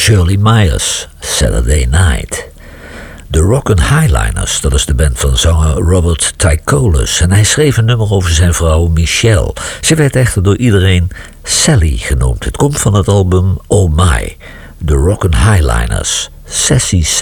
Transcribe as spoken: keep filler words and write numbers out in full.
Shirley Myers, Saturday Night. De Rockin' Highliners, dat is de band van zanger Robert Tykolos. En hij schreef een nummer over zijn vrouw Michelle. Ze werd echter door iedereen Sally genoemd. Het komt van het album Oh My. De Rockin' Highliners, Sassy Sally.